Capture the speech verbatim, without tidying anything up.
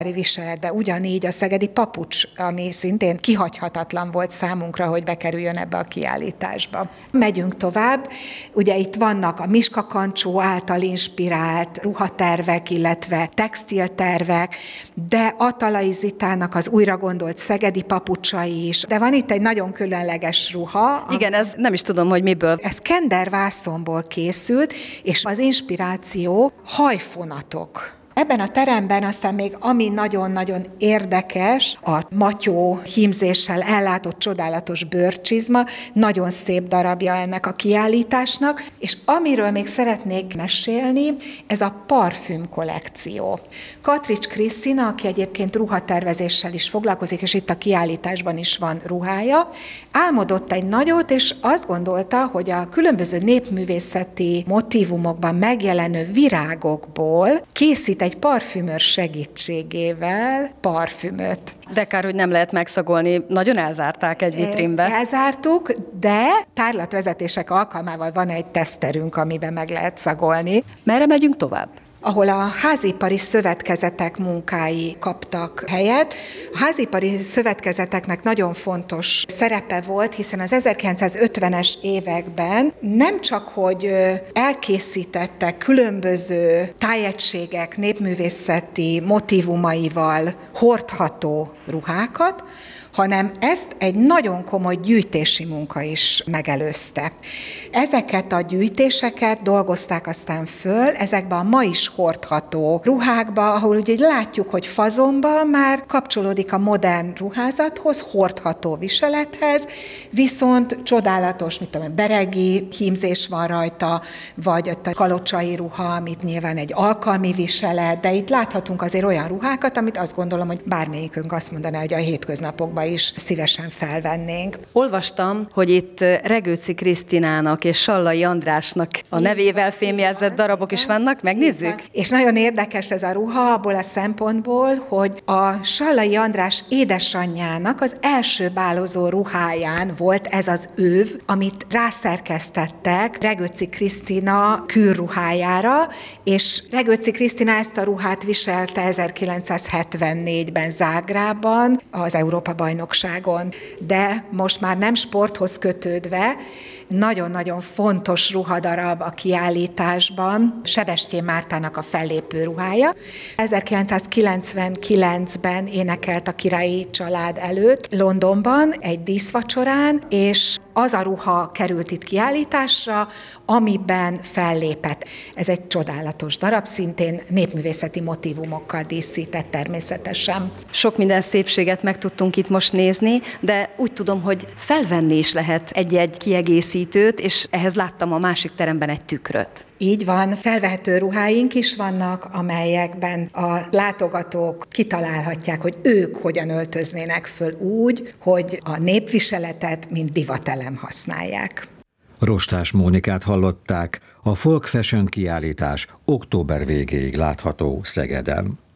viseletbe. Ugyanígy a szegedi papucs, ami szintén kihagyhatatlan volt számunkra, hogy bekerüljön ebbe a kiállításba. Megyünk tovább. Ugye itt vannak a Miska Kancsó által inspirált ruhatervek, illetve textiltervek, de Atalai Zitának az újra gondolt szegedi papucsai is. De van itt egy nagyon különleges ruha. Igen, ez nem is tudom, hogy miből. Ez kender vászonból készült, és az inspiráció hajfonatok. Ebben a teremben aztán még ami nagyon-nagyon érdekes, a matyó hímzéssel ellátott csodálatos bőrcsizma, nagyon szép darabja ennek a kiállításnak, és amiről még szeretnék mesélni, ez a parfüm kollekció. Katrics Krisztina, aki egyébként ruhatervezéssel is foglalkozik, és itt a kiállításban is van ruhája, álmodott egy nagyot, és azt gondolta, hogy a különböző népművészeti motívumokban megjelenő virágokból készít egy parfümőr segítségével parfümöt. De kár, hogy nem lehet megszagolni. Nagyon elzárták egy vitrínbe. Elzártuk, de tárlatvezetések alkalmával van egy teszterünk, amiben meg lehet szagolni. Merre megyünk tovább? Ahol a házipari szövetkezetek munkái kaptak helyet. A házipari szövetkezeteknek nagyon fontos szerepe volt, hiszen az ezerkilencszázötvenes években nem csak, hogy elkészítettek különböző tájegységek népművészeti motívumaival hordható ruhákat, hanem ezt egy nagyon komoly gyűjtési munka is megelőzte. Ezeket a gyűjtéseket dolgozták aztán föl ezekbe a ma is hordható ruhákba, ahol ugye látjuk, hogy fazonban már kapcsolódik a modern ruházathoz, hordható viselethez, viszont csodálatos, mit tudom, beregi hímzés van rajta, vagy ott a kalocsai ruha, amit nyilván egy alkalmi viselet, de itt láthatunk azért olyan ruhákat, amit azt gondolom, hogy bármelyikünk azt mondaná, hogy a hétköznapokban is szívesen felvennénk. Olvastam, hogy itt Regőci Krisztinának és Sallai Andrásnak a nevével fémjelzett darabok is vannak, megnézzük? És nagyon érdekes ez a ruha abból a szempontból, hogy a Sallai András édesanyjának az első bálozó ruháján volt ez az öv, amit rászerkesztettek Regőci Krisztina kőruhájára, és Regőci Krisztina ezt a ruhát viselte ezerkilencszázhetvennégyben Zágrában, az Európa-bajnokságon. De most már nem sporthoz kötődve, nagyon-nagyon fontos ruhadarab a kiállításban, Sebestyén Mártának a fellépő ruhája. ezerkilencszázkilencvenkilencben énekelt a királyi család előtt Londonban egy díszvacsorán, és az a ruha került itt kiállításra, amiben fellépett. Ez egy csodálatos darab, szintén népművészeti motívumokkal díszített természetesen. Sok minden szépséget meg tudtunk itt most nézni, de úgy tudom, hogy felvenni is lehet egy-egy kiegészítőt, és ehhez láttam a másik teremben egy tükröt. Így van, felvehető ruháink is vannak, amelyekben a látogatók kitalálhatják, hogy ők hogyan öltöznének föl úgy, hogy a népviseletet, mint divatelem használják. Rostás Mónikát hallották, a Folk Fashion kiállítás október végéig látható Szegeden.